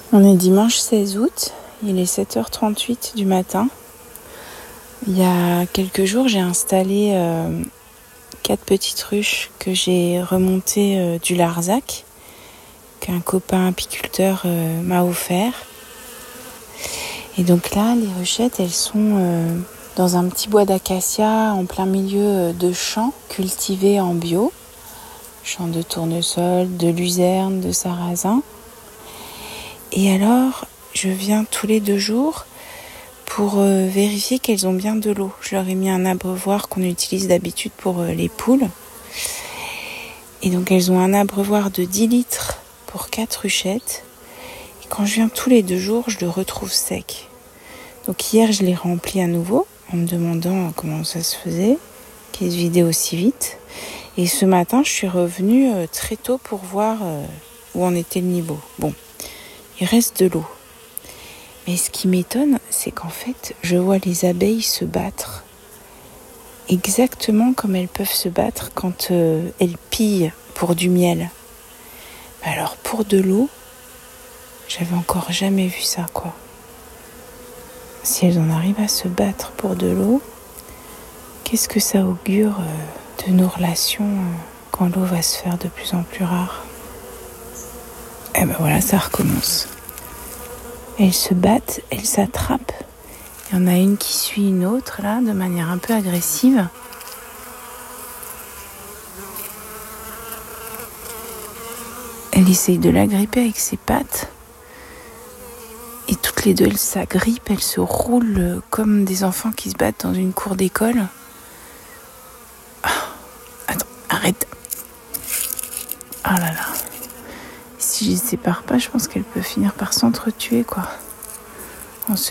On est dimanche 16 août, il est 7h38 du matin. Il y a quelques jours, j'ai installé 4 petites ruches que j'ai remontées du Larzac, qu'un copain apiculteur m'a offert. Et donc là, les ruchettes, elles sont dans un petit bois d'acacia en plein milieu de champs cultivés en bio. Champs de tournesol, de luzerne, de sarrasin. Et alors, je viens tous les 2 jours pour vérifier qu'elles ont bien de l'eau. Je leur ai mis un abreuvoir qu'on utilise d'habitude pour les poules. Et donc, elles ont un abreuvoir de 10 litres pour 4 ruchettes. Et quand je viens tous les 2 jours, je le retrouve sec. Donc hier, je l'ai rempli à nouveau en me demandant comment ça se faisait, qu'il se vidait aussi vite. Et ce matin, je suis revenue très tôt pour voir où en était le niveau. Bon. Il reste de l'eau. Mais ce qui m'étonne, c'est qu'en fait, je vois les abeilles se battre exactement comme elles peuvent se battre quand elles pillent pour du miel. Alors pour de l'eau, j'avais encore jamais vu ça, quoi. Si elles en arrivent à se battre pour de l'eau, qu'est-ce que ça augure de nos relations quand l'eau va se faire de plus en plus rare ? Et ben voilà, ça recommence. Elles se battent, elles s'attrapent. Il y en a une qui suit une autre, là, de manière un peu agressive. Elle essaye de l'agripper avec ses pattes. Et toutes les deux, elles s'agrippent, elles se roulent comme des enfants qui se battent dans une cour d'école. Attends, arrête. Oh là là. Si je les sépare pas, je pense qu'elles peuvent finir par s'entretuer, quoi.